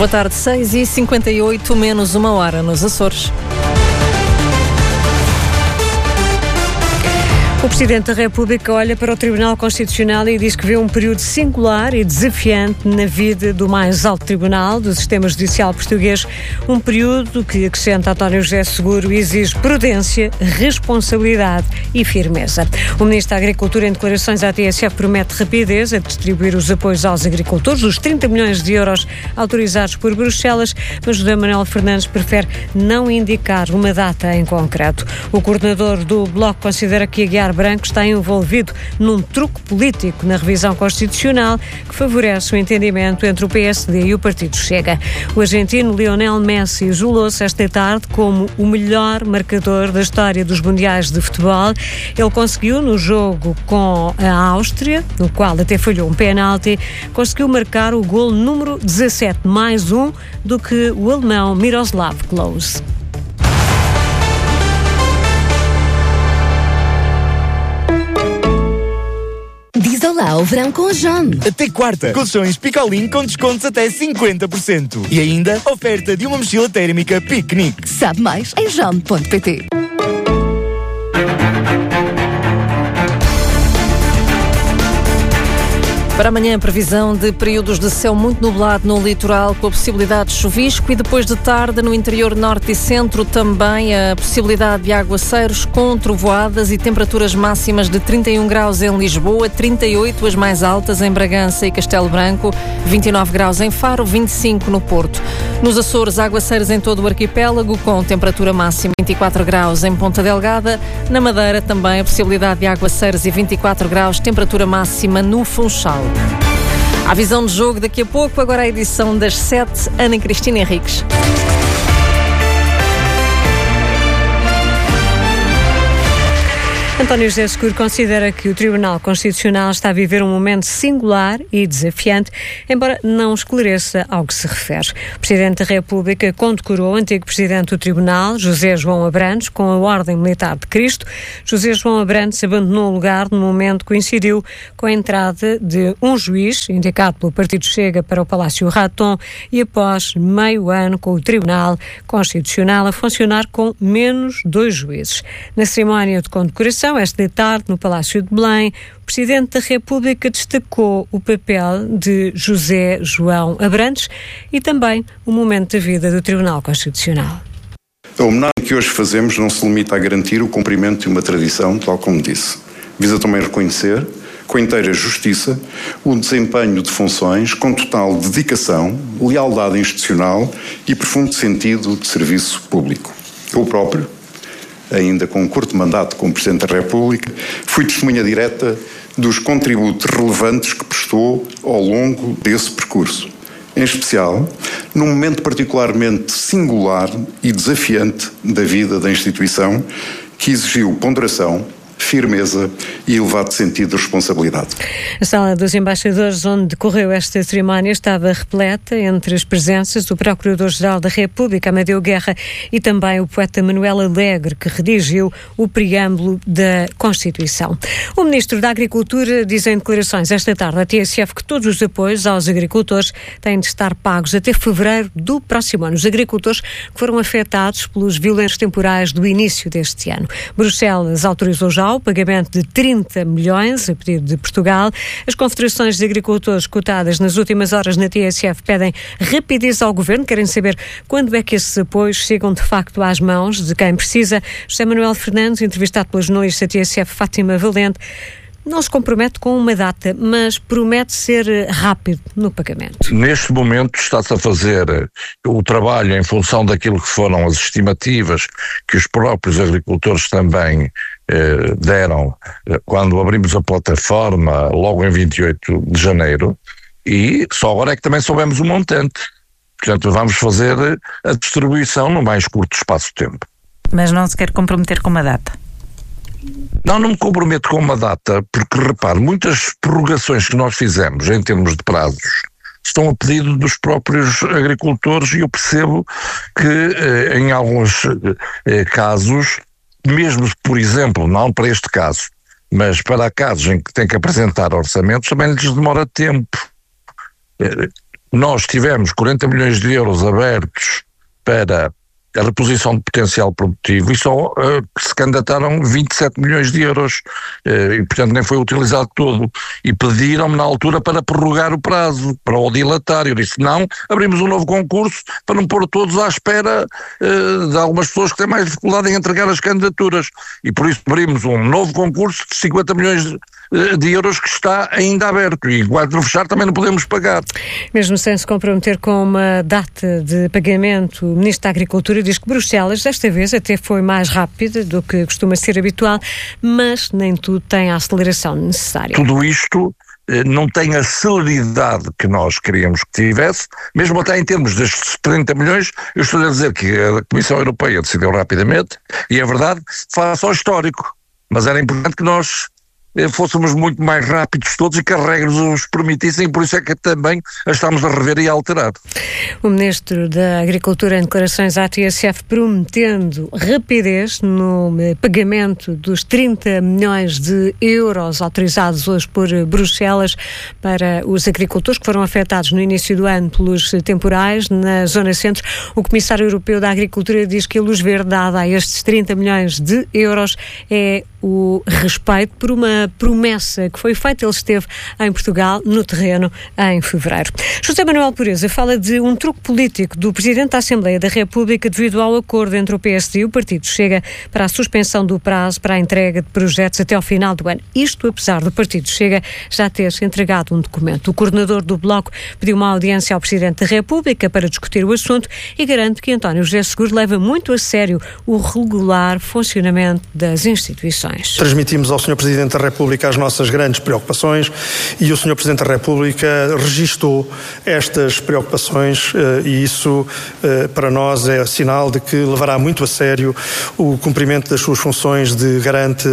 Boa tarde, 6h58, menos uma hora nos Açores. O Presidente da República olha para o Tribunal Constitucional e diz que vê um período singular e desafiante na vida do mais alto tribunal do sistema judicial português. Um período que, acrescenta António José Seguro, exige prudência, responsabilidade e firmeza. O Ministro da Agricultura, em declarações à TSF, promete rapidez a distribuir os apoios aos agricultores, os 30 milhões de euros autorizados por Bruxelas, mas José Manuel Fernandes prefere não indicar uma data em concreto. O coordenador do Bloco considera que Aguiar Branco está envolvido num truque político na revisão constitucional que favorece o entendimento entre o PSD e o Partido Chega. O argentino Lionel Messi isolou-se esta tarde como o melhor marcador da história dos mundiais de futebol. Ele conseguiu, no jogo com a Áustria, no qual até falhou um penalti, conseguiu marcar o golo número 17, mais um do que o alemão Miroslav Klose. Diz olá ao verão com a John. Até quarta, colchões Picolin com descontos até 50%. E ainda, oferta de uma mochila térmica piquenique. Sabe mais em john.pt. Para amanhã, previsão de períodos de céu muito nublado no litoral, com a possibilidade de chuvisco, e depois de tarde no interior norte e centro também a possibilidade de aguaceiros com trovoadas e temperaturas máximas de 31 graus em Lisboa, 38 as mais altas em Bragança e Castelo Branco, 29 graus em Faro, 25 no Porto. Nos Açores, aguaceiros em todo o arquipélago, com temperatura máxima 24 graus em Ponta Delgada. Na Madeira também a possibilidade de aguaceiros e 24 graus, temperatura máxima no Funchal. A visão de jogo daqui a pouco, agora a edição das 7, Ana Cristina Henriques. António José Seguro considera que o Tribunal Constitucional está a viver um momento singular e desafiante, embora não esclareça ao que se refere. O Presidente da República condecorou o antigo Presidente do Tribunal, José João Abrantes, com a Ordem Militar de Cristo. José João Abrantes abandonou o lugar no momento que coincidiu com a entrada de um juiz, indicado pelo Partido Chega para o Palácio Raton, e após meio ano com o Tribunal Constitucional a funcionar com menos 2 juízes. Na cerimónia de condecoração, esta tarde, no Palácio de Belém, o Presidente da República destacou o papel de José João Abrantes e também o momento da vida do Tribunal Constitucional. A homenagem que hoje fazemos não se limita a garantir o cumprimento de uma tradição, tal como disse. Visa também reconhecer, com inteira justiça, o desempenho de funções com total dedicação, lealdade institucional e profundo sentido de serviço público. Eu próprio, ainda com um curto mandato como Presidente da República, fui testemunha direta dos contributos relevantes que prestou ao longo desse percurso. Em especial, num momento particularmente singular e desafiante da vida da instituição, que exigiu ponderação, firmeza e elevado sentido de responsabilidade. A sala dos embaixadores, onde decorreu esta cerimónia, estava repleta entre as presenças do Procurador-Geral da República, Amadeu Guerra, e também o poeta Manuel Alegre, que redigiu o preâmbulo da Constituição. O Ministro da Agricultura diz em declarações esta tarde à TSF que todos os apoios aos agricultores têm de estar pagos até fevereiro do próximo ano. Os agricultores que foram afetados pelos violentos temporais do início deste ano. Bruxelas autorizou já o pagamento de 30 milhões a pedido de Portugal. As confederações de agricultores cotadas nas últimas horas na TSF pedem rapidez ao Governo, querem saber quando é que esses apoios chegam de facto às mãos de quem precisa. José Manuel Fernandes, entrevistado pela jornalista TSF Fátima Valente, não se compromete com uma data, mas promete ser rápido no pagamento. Neste momento está-se a fazer o trabalho em função daquilo que foram as estimativas que os próprios agricultores também deram quando abrimos a plataforma logo em 28 de janeiro, e só agora é que também soubemos o montante. Portanto, vamos fazer a distribuição no mais curto espaço de tempo. Mas não se quer comprometer com uma data? Não me comprometo com uma data, porque, repare, muitas prorrogações que nós fizemos em termos de prazos estão a pedido dos próprios agricultores, e eu percebo que em alguns casos, mesmo, por exemplo, não para este caso, mas para casos em que têm que apresentar orçamentos, também lhes demora tempo. nós tivemos 40 milhões de euros abertos para a reposição de potencial produtivo e só se candidataram 27 milhões de euros e portanto nem foi utilizado todo, e pediram-me na altura para prorrogar o prazo, para o dilatar. Eu disse não, abrimos um novo concurso para não pôr todos à espera de algumas pessoas que têm mais dificuldade em entregar as candidaturas, e por isso abrimos um novo concurso de 50 milhões de euros que está ainda aberto, e enquanto fechar também não podemos pagar. Mesmo sem se comprometer com uma data de pagamento, o Ministro da Agricultura diz que Bruxelas desta vez até foi mais rápida do que costuma ser habitual, mas nem tudo tem a aceleração necessária. Tudo isto não tem a celeridade que nós queríamos que tivesse, mesmo até em termos destes 30 milhões, eu estou a dizer que a Comissão Europeia decidiu rapidamente, e é verdade, face ao histórico, mas era importante que nós fôssemos muito mais rápidos todos e que as regras os permitissem, por isso é que também a estamos a rever e a alterar. O Ministro da Agricultura, em declarações à TSF, prometendo rapidez no pagamento dos 30 milhões de euros autorizados hoje por Bruxelas para os agricultores que foram afetados no início do ano pelos temporais na Zona Centro. O Comissário Europeu da Agricultura diz que a luz verde dada a estes 30 milhões de euros é o respeito por uma promessa que foi feita. Ele esteve em Portugal, no terreno, em fevereiro. José Manuel Pureza fala de um truque político do Presidente da Assembleia da República devido ao acordo entre o PSD e o Partido Chega para a suspensão do prazo para a entrega de projetos até ao final do ano. Isto apesar do Partido Chega já ter entregado um documento. O coordenador do Bloco pediu uma audiência ao Presidente da República para discutir o assunto e garante que António José Seguro leva muito a sério o regular funcionamento das instituições. Transmitimos ao Sr. Presidente da República as nossas grandes preocupações e o Sr. Presidente da República registou estas preocupações e isso para nós é sinal de que levará muito a sério o cumprimento das suas funções de garante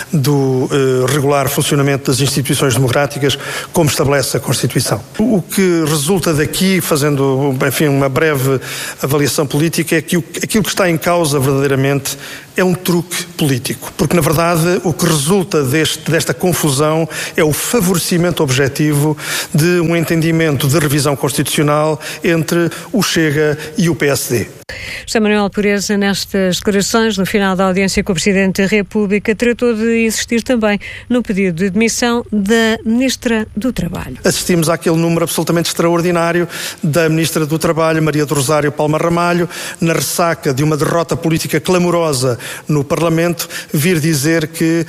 do regular funcionamento das instituições democráticas, como estabelece a Constituição. O que resulta daqui, fazendo uma breve avaliação política, é que aquilo que está em causa verdadeiramente é um truque político, porque na verdade o que resulta desta confusão é o favorecimento objetivo de um entendimento de revisão constitucional entre o Chega e o PSD. José Manuel Pureza, nestas declarações, no final da audiência com o Presidente da República, tratou de insistir também no pedido de demissão da Ministra do Trabalho. Assistimos àquele número absolutamente extraordinário da Ministra do Trabalho, Maria do Rosário Palma Ramalho, na ressaca de uma derrota política clamorosa no Parlamento, vir dizer que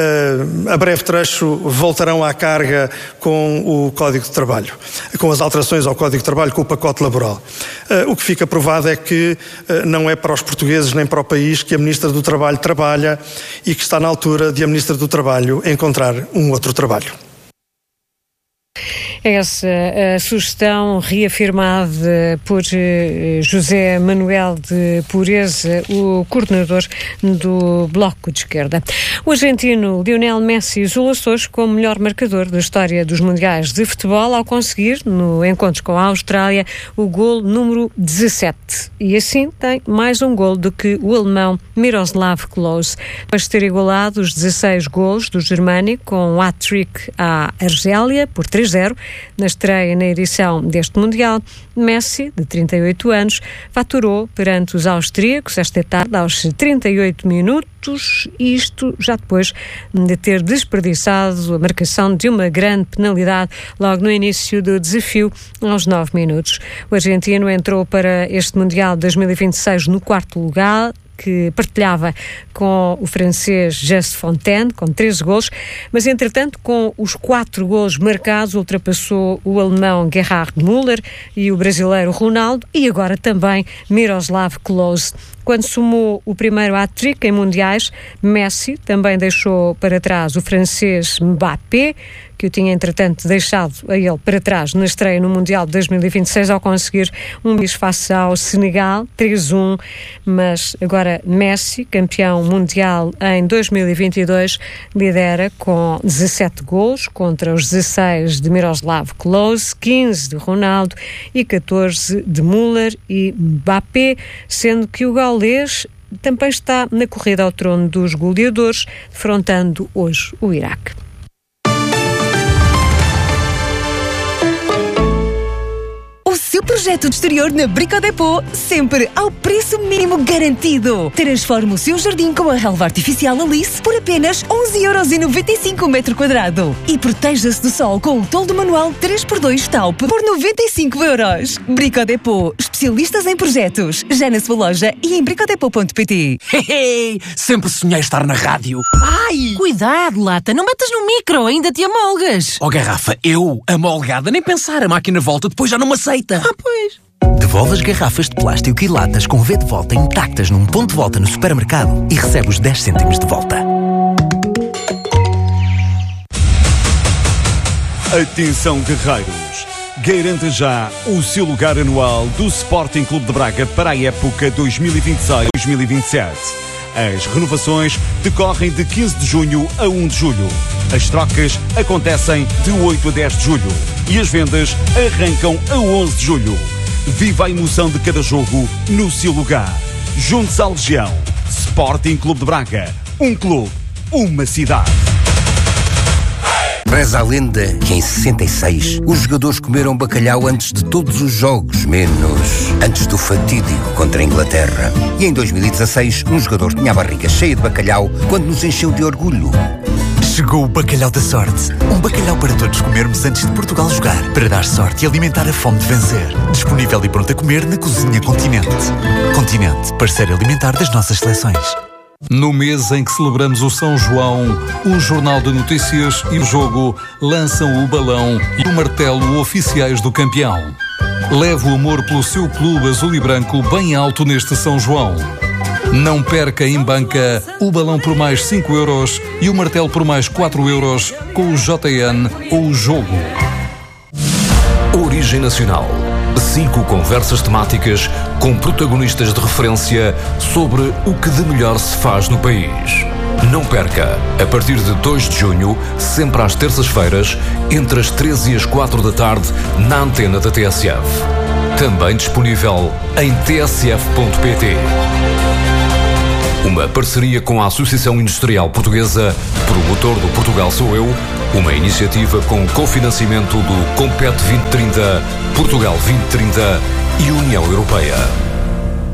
a breve trecho voltarão à carga com o Código de Trabalho, com as alterações ao Código de Trabalho, com o pacote laboral. O que fica provado é que não é para os portugueses nem para o país que a Ministra do Trabalho trabalha e que está na altura de a Ministra do Trabalho encontrar um outro trabalho. Essa a sugestão reafirmada por José Manuel de Pureza, o coordenador do Bloco de Esquerda. O argentino Lionel Messi isolou-se hoje como melhor marcador da história dos Mundiais de Futebol ao conseguir, no encontro com a Austrália, o golo número 17. E assim tem mais um golo do que o alemão Miroslav Klose. Depois de ter igualado os 16 golos do germânico com um hat-trick à Argélia por 3-0, na estreia na edição deste Mundial, Messi, de 38 anos, faturou perante os austríacos esta tarde aos 38 minutos, isto já depois de ter desperdiçado a marcação de uma grande penalidade logo no início do desafio, aos 9 minutos. O argentino entrou para este Mundial de 2026 no quarto lugar, que partilhava com o francês Just Fontaine, com 13 golos, mas entretanto com os 4 golos marcados ultrapassou o alemão Gerhard Müller e o brasileiro Ronaldo e agora também Miroslav Klose. Quando somou o primeiro hat-trick em mundiais, Messi também deixou para trás o francês Mbappé, que o tinha entretanto deixado a ele para trás na estreia no Mundial de 2026 ao conseguir um bis face ao Senegal, 3-1, mas agora Messi, campeão mundial em 2022, lidera com 17 golos contra os 16 de Miroslav Klose, 15 de Ronaldo e 14 de Müller e Mbappé, sendo que o gaulês também está na corrida ao trono dos goleadores, defrontando hoje o Iraque. O projeto de exterior na Brico Dépôt, sempre ao preço mínimo garantido. Transforme o seu jardim com a relva artificial Alice por apenas 11,95€ o metro quadrado. E proteja-se do sol com o toldo manual 3x2 Taup por 95€. Brico Dépôt, especialistas em projetos. Já na sua loja e em bricodepot.pt. Sempre sonhei estar na rádio. Ai! Cuidado, Lata, não metas no micro, ainda te amolgas. Oh, Garrafa, eu, amolgada, nem pensar, a máquina volta, depois já não me aceita. Ah, pois. Devolve as garrafas de plástico e latas com V de volta intactas num ponto de volta no supermercado e recebe os 10 cêntimos de volta. Atenção, guerreiros! Garanta já o seu lugar anual do Sporting Clube de Braga para a época 2026-2027. As renovações decorrem de 15 de junho a 1 de julho. As trocas acontecem de 8 a 10 de julho. E as vendas arrancam a 11 de julho. Viva a emoção de cada jogo no seu lugar. Junte-se à Legião. Sporting Clube de Braga. Um clube, uma cidade. Reza a lenda que em 66 os jogadores comeram bacalhau antes de todos os jogos, menos antes do fatídico contra a Inglaterra. E em 2016 um jogador tinha a barriga cheia de bacalhau quando nos encheu de orgulho. Chegou o bacalhau da sorte. Um bacalhau para todos comermos antes de Portugal jogar, para dar sorte e alimentar a fome de vencer. Disponível e pronto a comer na Cozinha Continente. Continente, parceiro alimentar das nossas seleções. No mês em que celebramos o São João, o Jornal de Notícias e o Jogo lançam o balão e o martelo oficiais do campeão. Leve o amor pelo seu clube azul e branco bem alto neste São João. Não perca em banca o balão por mais 5€ e o martelo por mais 4€ com o JN ou o Jogo. Origem Nacional. 5 conversas temáticas com protagonistas de referência sobre o que de melhor se faz no país. Não perca, a partir de 2 de junho, sempre às terças-feiras, entre as 13 e as 4 da tarde, na antena da TSF. Também disponível em tsf.pt. Uma parceria com a Associação Industrial Portuguesa, promotor do Portugal Sou Eu, uma iniciativa com cofinanciamento do Compete 2030, Portugal 2030 e União Europeia.